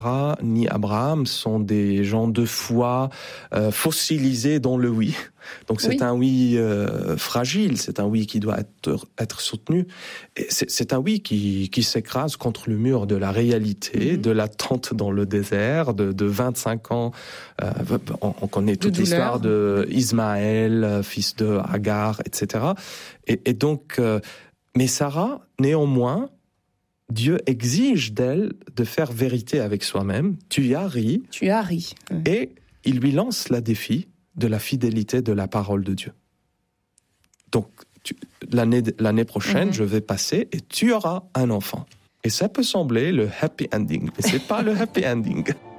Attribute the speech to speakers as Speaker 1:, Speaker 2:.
Speaker 1: ni Abraham sont des gens de foi fossilisés dans le oui. Donc c'est un oui fragile, c'est un oui qui doit être soutenu. Et c'est un oui qui s'écrase contre le mur de la réalité, de l'attente dans le désert, de 25 ans. On connaît toute l'histoire de Ismaël, fils de Hagar, etc. Et donc, mais Sarah, néanmoins, Dieu exige d'elle de faire vérité avec soi-même. Tu as ri. Et il lui lance le défi de la fidélité de la parole de Dieu. Donc, l'année prochaine, je vais passer et tu auras un enfant. Et ça peut sembler le happy ending, mais c'est pas le happy ending.